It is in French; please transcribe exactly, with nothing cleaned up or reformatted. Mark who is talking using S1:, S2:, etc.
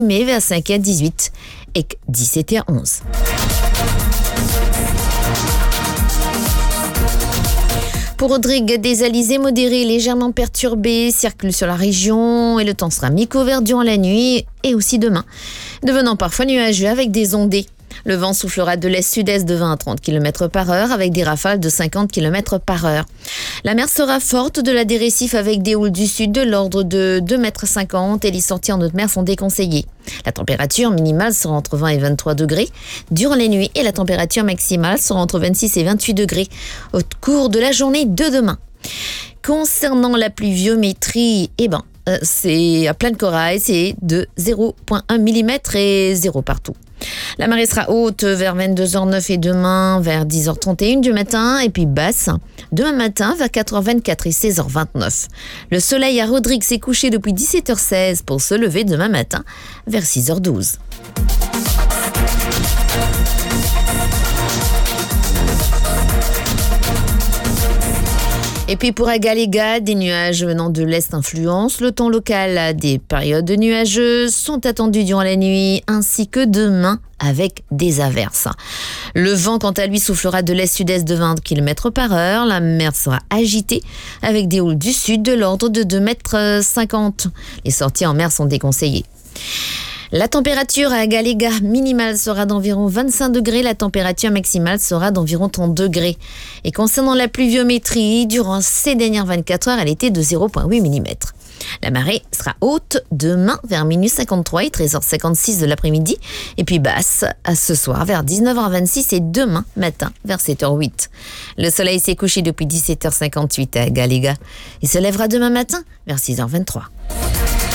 S1: mais vers cinq heures dix-huit et dix-sept heures onze. Pour Rodrigue, des alizés modérés légèrement perturbés circulent sur la région et le temps sera mi-couvert durant la nuit et aussi demain, devenant parfois nuageux avec des ondées. Le vent soufflera de l'est-sud-est de vingt à trente kilomètres par heure avec des rafales de cinquante kilomètres par heure. La mer sera forte de la des récifs avec des houles du sud de l'ordre de deux mètres cinquante et les sorties en haute mer sont déconseillées. La température minimale sera entre vingt et vingt-trois degrés durant les nuits et la température maximale sera entre vingt-six et vingt-huit degrés au cours de la journée de demain. Concernant la pluviométrie, eh ben, euh, c'est à pleine corail, c'est de zéro virgule un millimètre et zéro partout. La marée sera haute vers vingt-deux heures neuf et demain vers dix heures trente et une du matin et puis basse demain matin vers quatre heures vingt-quatre et seize heures vingt-neuf. Le soleil à Rodrigue s'est couché depuis dix-sept heures seize pour se lever demain matin vers six heures douze. Et puis pour Agaléga, des nuages venant de l'est influencent. Le temps local, des périodes nuageuses sont attendues durant la nuit ainsi que demain avec des averses. Le vent, quant à lui, soufflera de l'est-sud-est de vingt kilomètres par heure. La mer sera agitée avec des houles du sud de l'ordre de deux mètres cinquante. Les sorties en mer sont déconseillées. La température à Agaléga minimale sera d'environ vingt-cinq degrés, la température maximale sera d'environ trente degrés. Et concernant la pluviométrie, durant ces dernières vingt-quatre heures, elle était de zéro virgule huit millimètres. La marée sera haute demain vers minuit cinquante-trois et treize heures cinquante-six de l'après-midi, et puis basse à ce soir vers dix-neuf heures vingt-six et demain matin vers sept heures huit. Le soleil s'est couché depuis dix-sept heures cinquante-huit à Agaléga. Il se lèvera demain matin vers six heures vingt-trois.